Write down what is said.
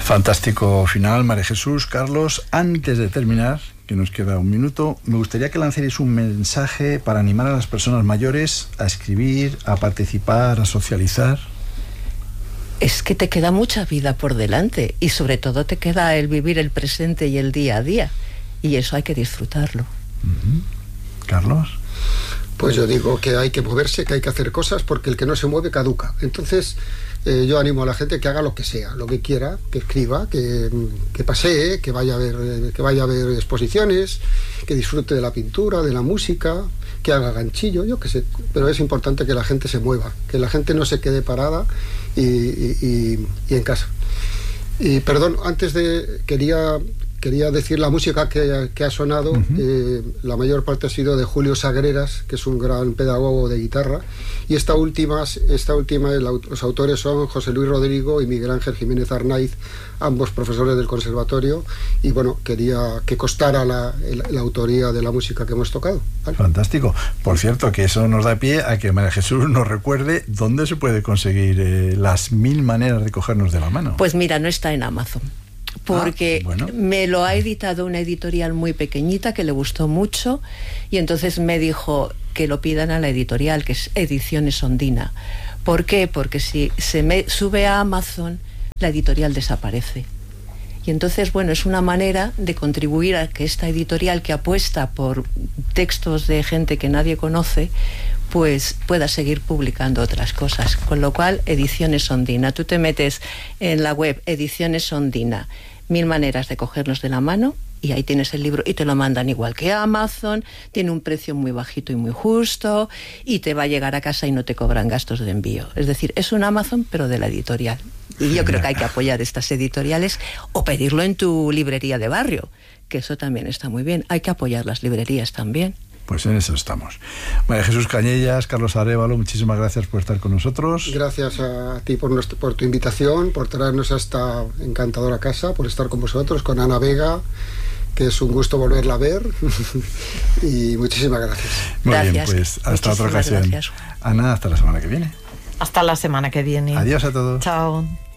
Fantástico final, María Jesús. Carlos, antes de terminar, que nos queda un minuto, me gustaría que lanzarais un mensaje para animar a las personas mayores a escribir, a participar, a socializar. Es que te queda mucha vida por delante y sobre todo te queda el vivir el presente y el día a día, y eso hay que disfrutarlo. Carlos. Pues yo digo que hay que moverse, que hay que hacer cosas, porque el que no se mueve caduca. Entonces yo animo a la gente que haga lo que sea, lo que quiera, que escriba, que pasee, que vaya a ver exposiciones, que disfrute de la pintura, de la música, que haga ganchillo, yo qué sé. Pero es importante que la gente se mueva, que la gente no se quede parada y en casa. Y perdón, quería decir la música que ha sonado. La mayor parte ha sido de Julio Sagreras, que es un gran pedagogo de guitarra, y esta última los autores son José Luis Rodrigo y Miguel Ángel Jiménez Arnaiz, ambos profesores del conservatorio, y bueno, quería que constara la autoría de la música que hemos tocado, ¿vale? Fantástico. Por cierto, que eso nos da pie a que María Jesús nos recuerde dónde se puede conseguir las 1000 maneras de cogernos de la mano. Pues mira, no está en Amazon, porque me lo ha editado una editorial muy pequeñita que le gustó mucho, y entonces me dijo que lo pidan a la editorial, que es Ediciones Ondina. ¿Por qué? Porque si se me sube a Amazon, la editorial desaparece. Y entonces, bueno, es una manera de contribuir a que esta editorial, que apuesta por textos de gente que nadie conoce, pues pueda seguir publicando otras cosas. Con lo cual, Ediciones Ondina. Tú te metes en la web Ediciones Ondina, 1000 maneras de cogernos de la mano, y ahí tienes el libro, y te lo mandan igual que Amazon, tiene un precio muy bajito y muy justo, y te va a llegar a casa y no te cobran gastos de envío. Es decir, es un Amazon, pero de la editorial. Y yo creo que hay que apoyar estas editoriales, o pedirlo en tu librería de barrio, que eso también está muy bien. Hay que apoyar las librerías también. Pues en eso estamos. María Jesús Cañellas, Carlos Arévalo, muchísimas gracias por estar con nosotros. Gracias a ti por tu invitación, por traernos a esta encantadora casa, por estar con vosotros, con Ana Vega, que es un gusto volverla a ver. Y muchísimas gracias. Muy bien, pues hasta otra ocasión. Gracias. Ana, hasta la semana que viene. Hasta la semana que viene. Adiós a todos. Chao.